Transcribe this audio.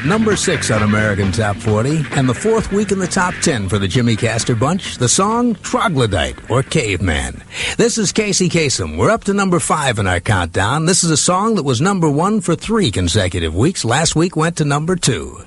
number 6 on American Top 40, and the 4th week in the top 10 for the Jimmy Castor Bunch, the song Troglodyte, or Caveman. This is Casey Kasem. We're up to number 5 in our countdown. This is a song that was number 1 for 3 consecutive weeks. Last week went to number 2.